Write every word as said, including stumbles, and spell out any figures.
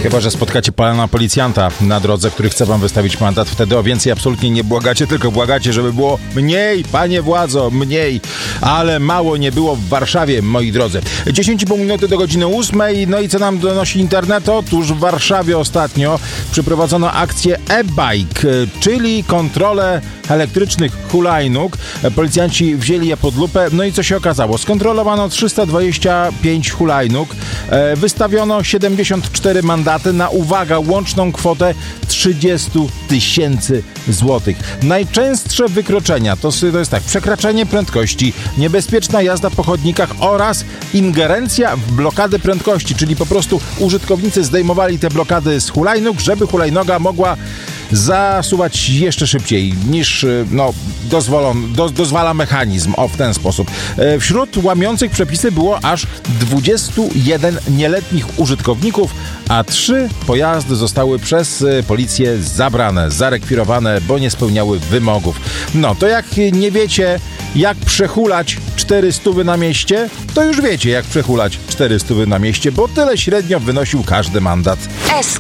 Chyba że spotkacie pana policjanta na drodze, który chce wam wystawić mandat. Wtedy o więcej absolutnie nie błagacie, tylko błagacie, żeby było mniej, panie władzo, mniej. Ale mało nie było w Warszawie, moi drodzy. dziesięć i pół minuty do godziny ósmej. No i co nam donosi internet? Otóż w Warszawie ostatnio przeprowadzono akcję e-bike, czyli kontrolę elektrycznych hulajnóg. Policjanci wzięli je pod lupę. No i co się okazało? Skontrolowano trzysta dwadzieścia pięć hulajnóg. E, wystawiono siedemdziesiąt cztery mandaty na, uwaga, łączną kwotę trzydzieści tysięcy złotych. Najczęstsze wykroczenia to, to jest tak: przekraczanie prędkości, niebezpieczna jazda po chodnikach oraz ingerencja w blokady prędkości, czyli po prostu użytkownicy zdejmowali te blokady z hulajnóg, żeby hulajnoga mogła zasuwać jeszcze szybciej niż no, dozwolon, do, dozwala mechanizm. O, w ten sposób. E, wśród łamiących przepisy było aż dwudziestu jeden nieletnich użytkowników, a trzy pojazdy zostały przez e, policję zabrane, zarekwirowane, bo nie spełniały wymogów. No, to jak nie wiecie, jak przehulać cztery stówy na mieście, to już wiecie, jak przehulać cztery stówy na mieście, bo tyle średnio wynosił każdy mandat.